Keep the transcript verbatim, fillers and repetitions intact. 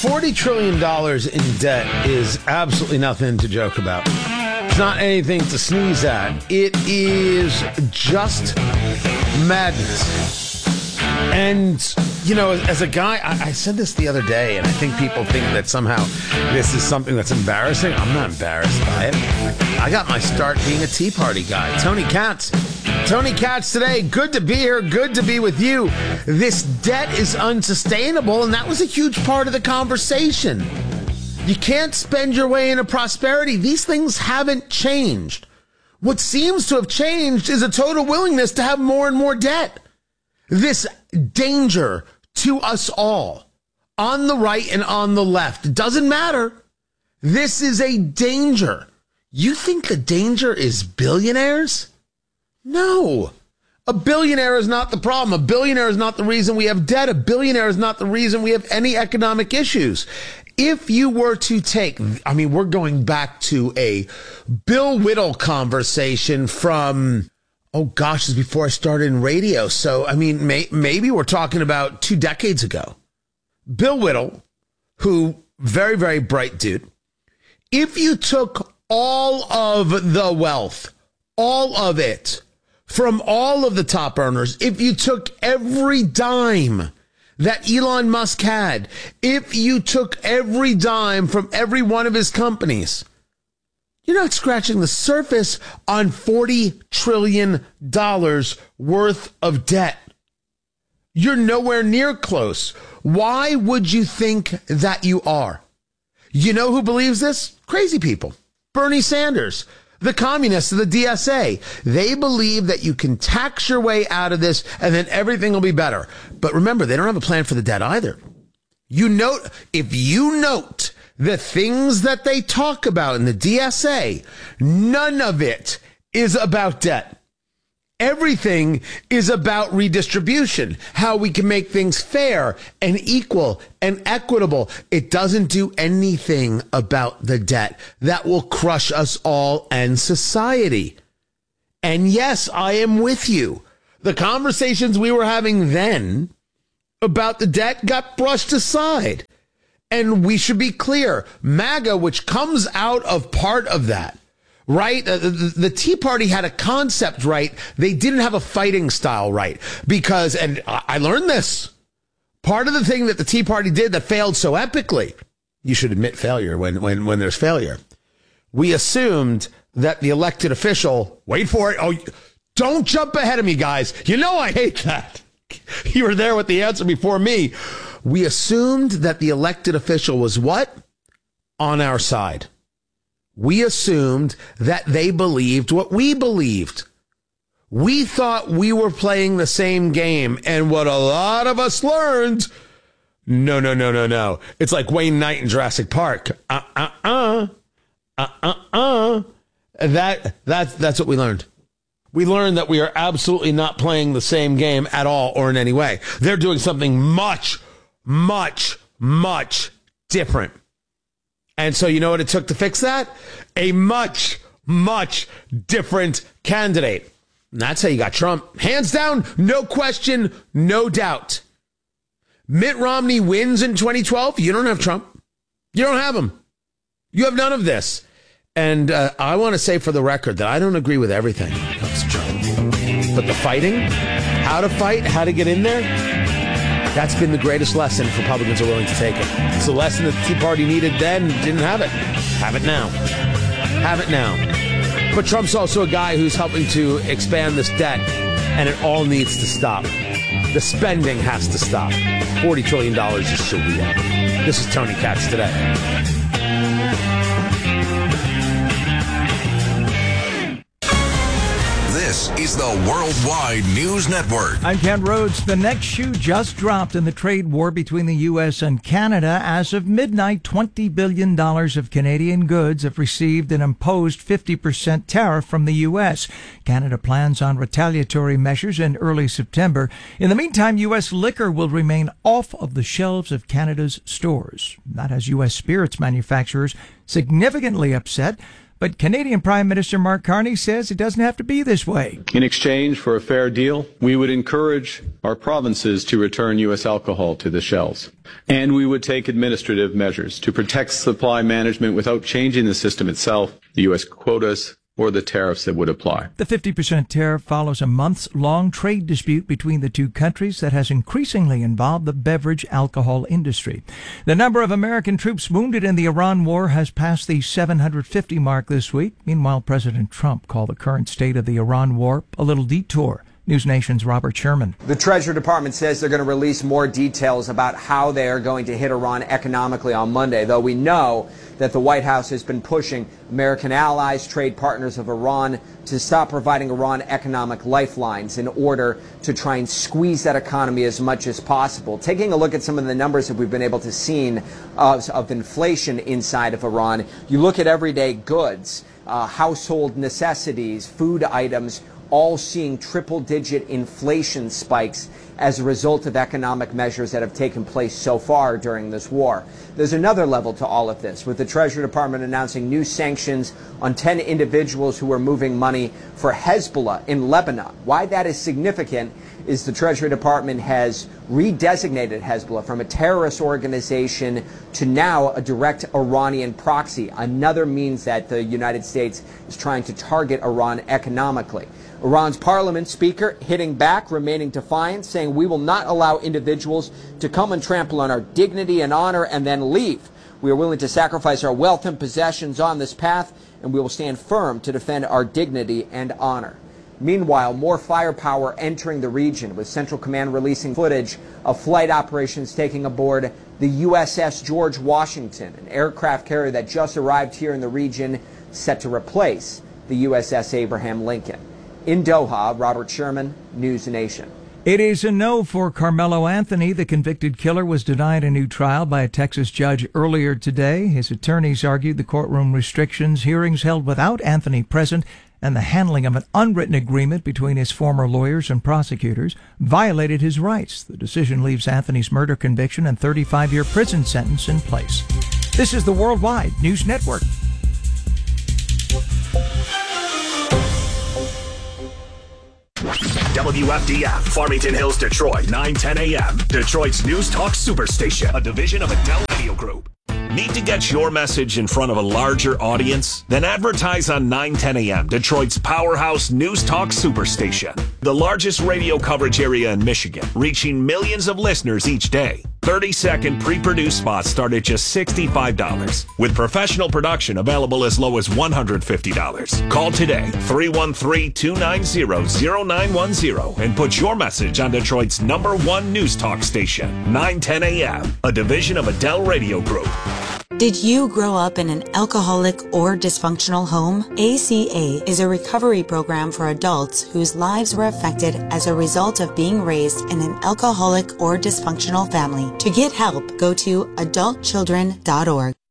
forty trillion dollars in debt is absolutely nothing to joke about. It's not anything to sneeze at. It is just madness. And, you know, as a guy, I, I said this the other day, and I think people think that somehow this is something that's embarrassing. I'm not embarrassed by it. I got my start being a Tea Party guy. Tony Katz. Tony Katz today. Good to be here. Good to be with you. This debt is unsustainable, and that was a huge part of the conversation. You can't spend your way into prosperity. These things haven't changed. What seems to have changed is a total willingness to have more and more debt. This danger to us all, on the right and on the left, doesn't matter. This is a danger. You think the danger is billionaires? No. A billionaire is not the problem. A billionaire is not the reason we have debt. A billionaire is not the reason we have any economic issues. If you were to take, I mean, we're going back to a Bill Whittle conversation from, oh gosh, this is before I started in radio. So, I mean, may, maybe we're talking about two decades ago. Bill Whittle, who, very, very bright dude. If you took all of the wealth, all of it, from all of the top earners, if you took every dime that Elon Musk had, if you took every dime from every one of his companies, you're not scratching the surface on forty trillion dollars worth of debt. You're nowhere near close. Why would you think that you are? You know who believes this? Crazy people. Bernie Sanders, the communists of the D S A. They believe that you can tax your way out of this and then everything will be better. But remember, they don't have a plan for the debt either. You note, if you note the things that they talk about in the D S A, none of it is about debt. Everything is about redistribution, how we can make things fair and equal and equitable. It doesn't do anything about the debt that will crush us all and society. And yes, I am with you. The conversations we were having then about the debt got brushed aside. And we should be clear, MAGA, which comes out of part of that, right? Uh, the, the Tea Party had a concept right. They didn't have a fighting style right. Because, and I learned this, part of the thing that the Tea Party did that failed so epically, you should admit failure when, when, when there's failure. We assumed that the elected official, wait for it, oh, don't jump ahead of me, guys. You know I hate that. You were there with the answer before me. We assumed that the elected official was what? On our side. We assumed that they believed what we believed. We thought we were playing the same game. And what a lot of us learned, no, no, no, no, no. It's like Wayne Knight in Jurassic Park. Uh, uh, uh, uh, uh, uh. That, that's, that's what we learned. We learned that we are absolutely not playing the same game at all or in any way. They're doing something much, much, much different. And so you know what it took to fix that? A much, much different candidate. And that's how you got Trump. Hands down, no question, no doubt. Mitt Romney wins in twenty twelve. You don't have Trump. You don't have him. You have none of this. And uh, I want to say for the record that I don't agree with everything. But the fighting, how to fight, how to get in there, that's been the greatest lesson if Republicans are willing to take it. It's the lesson that the Tea Party needed then, didn't have it. Have it now. Have it now. But Trump's also a guy who's helping to expand this debt, and it all needs to stop. The spending has to stop. forty trillion dollars is surreal. This is Tony Katz today. This is the Worldwide News Network. I'm Ken Rhodes. The next shoe just dropped in the trade war between the U S and Canada. As of midnight, twenty billion dollars of Canadian goods have received an imposed fifty percent tariff from the U S. Canada plans on retaliatory measures in early September. In the meantime, U S liquor will remain off of the shelves of Canada's stores. That has U S spirits manufacturers significantly upset. But Canadian Prime Minister Mark Carney says it doesn't have to be this way. In exchange for a fair deal, we would encourage our provinces to return U S alcohol to the shelves. And we would take administrative measures to protect supply management without changing the system itself, the U S quotas, or the tariffs that would apply. The fifty percent tariff follows a months-long trade dispute between the two countries that has increasingly involved the beverage alcohol industry. The number of American troops wounded in the Iran war has passed the seven hundred fifty mark this week. Meanwhile, President Trump called the current state of the Iran war a little detour. News Nation's Robert Sherman. The Treasury Department says they're going to release more details about how they are going to hit Iran economically on Monday, though we know that the White House has been pushing American allies, trade partners of Iran, to stop providing Iran economic lifelines in order to try and squeeze that economy as much as possible. Taking a look at some of the numbers that we've been able to see of, of inflation inside of Iran, you look at everyday goods, uh, household necessities, food items, all seeing triple-digit inflation spikes as a result of economic measures that have taken place so far during this war. There's another level to all of this, with the Treasury Department announcing new sanctions on ten individuals who were moving money for Hezbollah in Lebanon. Why that is significant is the Treasury Department has redesignated Hezbollah from a terrorist organization to now a direct Iranian proxy, another means that the United States is trying to target Iran economically. Iran's parliament speaker hitting back, remaining defiant, saying we will not allow individuals to come and trample on our dignity and honor and then leave. We are willing to sacrifice our wealth and possessions on this path, and we will stand firm to defend our dignity and honor. Meanwhile, more firepower entering the region, with Central Command releasing footage of flight operations taking aboard the U S S George Washington, an aircraft carrier that just arrived here in the region, set to replace the U S S Abraham Lincoln. In Doha, Robert Sherman, News Nation. It is a no for Carmelo Anthony. The convicted killer was denied a new trial by a Texas judge earlier today. His attorneys argued the courtroom restrictions, hearings held without Anthony present, and the handling of an unwritten agreement between his former lawyers and prosecutors violated his rights. The decision leaves Anthony's murder conviction and thirty-five year prison sentence in place. This is the Worldwide News Network. W F D F, Farmington Hills, Detroit, nine ten a.m. Detroit's News Talk Superstation, a division of Adele Radio Group. Need to get your message in front of a larger audience? Then advertise on nine ten a.m., Detroit's powerhouse News Talk Superstation. The largest radio coverage area in Michigan, reaching millions of listeners each day. thirty second pre-produced spots start at just sixty-five dollars, with professional production available as low as one hundred fifty dollars. Call today, three one three, two nine zero, zero nine one zero, and put your message on Detroit's number one news talk station, nine ten a.m., a division of Adele Radio Group. Did you grow up in an alcoholic or dysfunctional home? A C A is a recovery program for adults whose lives were affected as a result of being raised in an alcoholic or dysfunctional family. To get help, go to adult children dot org.